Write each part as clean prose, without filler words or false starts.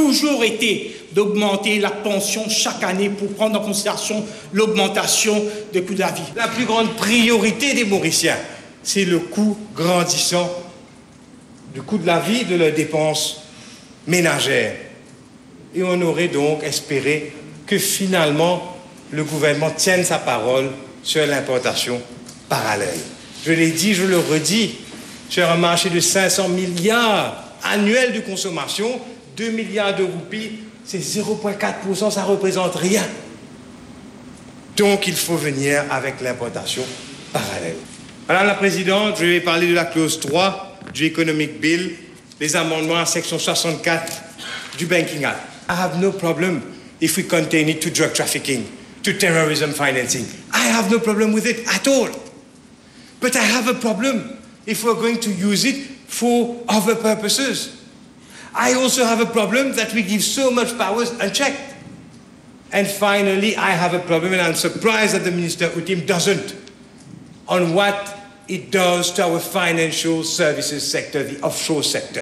toujours été d'augmenter la pension chaque année pour prendre en considération l'augmentation du coût de la vie. La plus grande priorité des Mauriciens, c'est le coût grandissant du coût de la vie, de leurs dépenses ménagères. Et on aurait donc espéré que finalement le gouvernement tienne sa parole sur l'importation parallèle. Je l'ai dit, je le redis, sur un marché de 500 milliards annuels de consommation, 2 milliards de roupies, c'est 0,4%, ça ne représente rien. Donc il faut venir avec l'importation parallèle. Madame la Présidente, je vais parler de la clause 3 du Economic Bill, les amendements à section 64 du Banking Act. I have no problem if we contain it to drug trafficking, to terrorism financing. I have no problem with it at all. But I have a problem if we're going to use it for other purposes. I also have a problem that we give so much powers unchecked. And finally, I have a problem, and I'm surprised that the Minister Utim doesn't, on what it does to our financial services sector, the offshore sector.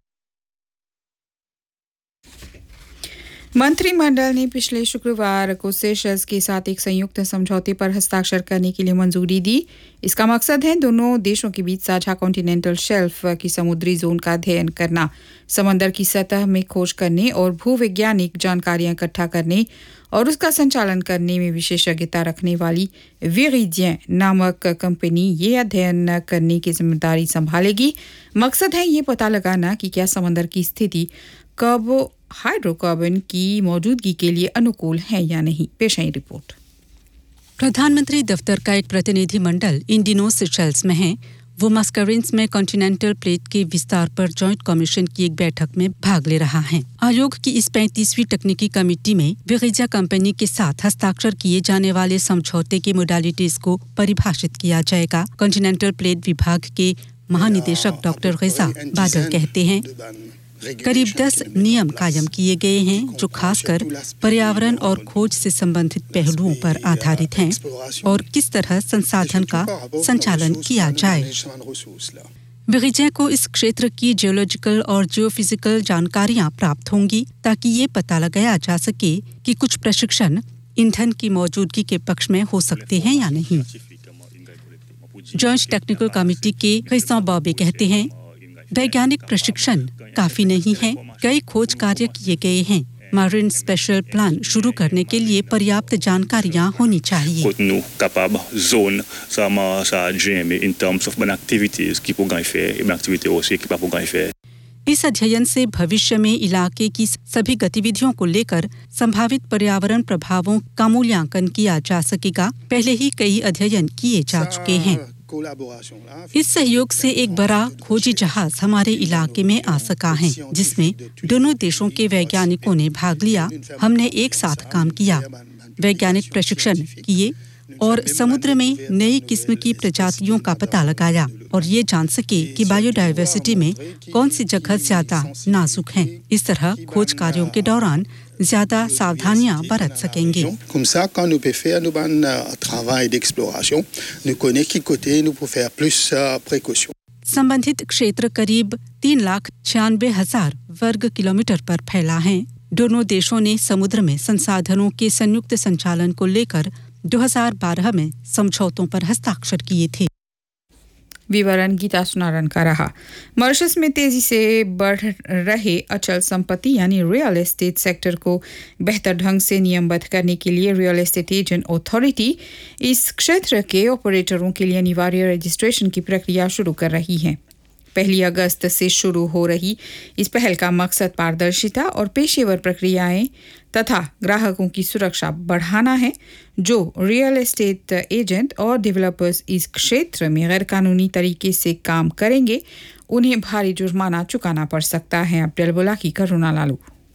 मंत्रिमंडल ने पिछले शुक्रवार को Seychelles के साथ एक संयुक्त समझौते पर हस्ताक्षर करने के लिए मंजूरी दी। इसका मकसद है दोनों देशों के बीच साझा कॉन्टिनेंटल शेल्फ की समुद्री जोन का अध्ययन करना, समंदर की सतह में खोज करने और भूवैज्ञानिक जानकारियां इकट्ठा करने और उसका संचालन करने में विशेषज्ञता रखने वाली विरिडियन नामक कंपनी ये अध्ययन करने की जिम्मेदारी संभालेगी। मकसद है ये पता लगाना कि क्या समंदर की स्थिति कब हाइड्रोकार्बन की मौजूदगी के लिए अनुकूल है या नहीं। पेश है रिपोर्ट। प्रधानमंत्री दफ्तर का एक प्रतिनिधि मंडल इन दिनों सेशल्स में है। वो मस्करेंस में कॉन्टिनेंटल प्लेट के विस्तार पर जॉइंट कमीशन की एक बैठक में भाग ले रहा है। आयोग की इस 35वीं तकनीकी कमेटी में विरिडियन कंपनी के साथ हस्ताक्षर किए जाने वाले समझौते के मोडालिटीज को परिभाषित किया जाएगा। कॉन्टिनेंटल प्लेट विभाग के महानिदेशक डॉक्टर ग़िज़ा बादल कहते हैं करीब 10 नियम कायम किए गए हैं जो खासकर पर्यावरण और खोज से संबंधित पहलुओं पर आधारित हैं और किस तरह संसाधन का संचालन किया जाए। विरिडियन को इस क्षेत्र की जियोलॉजिकल और जियोफिजिकल जानकारियां प्राप्त होंगी ताकि ये पता लगाया जा सके कि कुछ प्रशिक्षण ईंधन की मौजूदगी के पक्ष में हो सकते हैं या नहीं। जॉइंट टेक्निकल कमेटी के ग़िज़ा बॉबे कहते हैं वैज्ञानिक प्रशिक्षण काफी नहीं है। कई खोज कार्य किए गए हैं। मरीन स्पेशल प्लान शुरू करने के लिए पर्याप्त जानकारियां होनी चाहिए। इस अध्ययन से भविष्य में इलाके की सभी गतिविधियों को लेकर संभावित पर्यावरण प्रभावों का मूल्यांकन किया जा सकेगा। पहले ही कई अध्ययन किए जा चुके हैं। इस सहयोग से एक बड़ा खोजी जहाज हमारे इलाके में आ सका है जिसमें दोनों देशों के वैज्ञानिकों ने भाग लिया। हमने एक साथ काम किया, वैज्ञानिक प्रशिक्षण किए और समुद्र में नई किस्म की प्रजातियों का पता लगाया और ये जान सके कि बायोडायवर्सिटी में कौन सी जगह ज्यादा नाजुक है। इस तरह खोज कार्यों के दौरान ज्यादा सावधानियां बरत सकेंगे। Comme ça, quand nous pouvons faire nous un travail d'exploration, nous connaissons qui côté nous pouvons faire plus précaution. संबंधित क्षेत्र करीब 3,96,000 वर्ग किलोमीटर पर फैला है। दोनों देशों ने समुद्र में संसाधनों के संयुक्त संचालन को लेकर 2012 में समझौतों पर हस्ताक्षर किए थे। विवरण गीता सुनारन का रहा। मॉरिशस में तेजी से बढ़ रहे अचल संपत्ति यानी रियल एस्टेट सेक्टर को बेहतर ढंग से नियमबद्ध करने के लिए रियल एस्टेट एजेंट अथॉरिटी इस क्षेत्र के ऑपरेटरों के लिए अनिवार्य रजिस्ट्रेशन की प्रक्रिया शुरू कर रही है। 1 अगस्त से शुरू हो रही इस पहल का मकसद पारदर्शिता और पेशेवर प्रक्रियाएं तथा ग्राहकों की सुरक्षा बढ़ाना है। जो रियल एस्टेट एजेंट और डेवलपर्स इस क्षेत्र में गैरकानूनी तरीके से काम करेंगे उन्हें भारी जुर्माना चुकाना पड़ सकता है। अब्दुल बुला की करुणा लालू।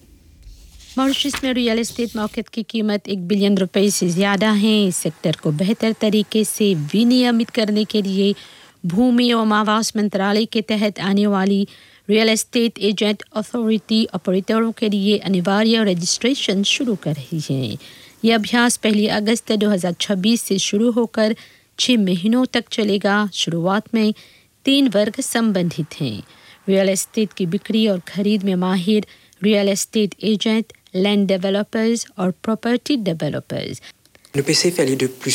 मॉरिशस में रियल एस्टेट मार्केट की कीमत 1 बिलियन रुपए से ज्यादा है। इस सेक्टर को बेहतर तरीके से विनियमित करने के लिए भूमि एवं आवास मंत्रालय के तहत आने वाली रियल एस्टेट एजेंट अथॉरिटी ऑपरेटरों के लिए अनिवार्य रजिस्ट्रेशन शुरू कर रही है। यह अभ्यास 1 अगस्त 2026 से शुरू होकर 6 महीनों तक चलेगा। शुरुआत में 3 वर्ग संबंधित हैं। रियल एस्टेट की बिक्री और खरीद में माहिर real estate agent, land developers और property developers. Le PCF allie de plus